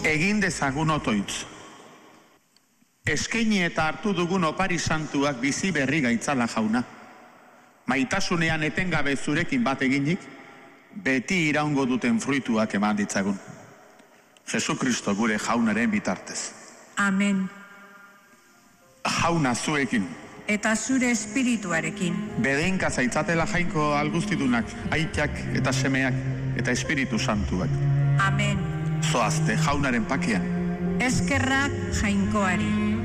egin dezagun otoitz. Eskaini eta hartu dugun opari santuak bizi berri gaitzala jauna. Maitasunean etengabe zurekin bat eginik, beti iraungo duten fruituak eman ditzagun. Jesukristo gure jaunaren bitartez. Amen. Jauna zuekin. Eta zure espirituarekin. Bedeinka zaitzatela jainko alguztidunak, aitak eta semeak eta espiritu santuak. Amen. Zoazte jaunaren pakean. Eskerrak jainkoari.